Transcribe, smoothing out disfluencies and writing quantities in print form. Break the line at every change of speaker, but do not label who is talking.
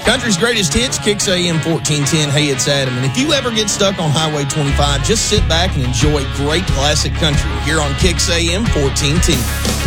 Country's Greatest Hits, Kicks AM 1410. Hey, it's Adam. And if you ever get stuck on Highway 25, just sit back and enjoy great classic country here on Kicks AM 1410.